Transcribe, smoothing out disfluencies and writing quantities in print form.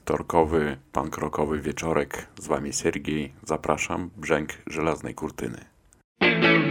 Wtorkowy, punk rockowy wieczorek. Z wami Sergiej. Zapraszam. Brzęk żelaznej kurtyny.